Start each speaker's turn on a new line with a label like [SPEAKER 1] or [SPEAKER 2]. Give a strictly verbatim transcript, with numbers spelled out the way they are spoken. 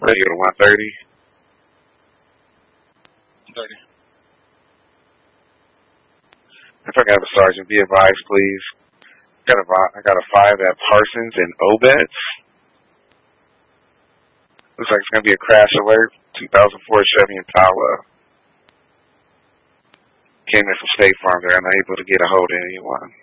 [SPEAKER 1] Radio to one thirty.
[SPEAKER 2] thirty.
[SPEAKER 1] If I got a sergeant, be advised, please. Got a, I got a five at Parsons and Obetz. Looks like it's going to be a crash alert. two thousand four Chevy Impala. Came in from State Farm. They're unable to get a hold of anyone.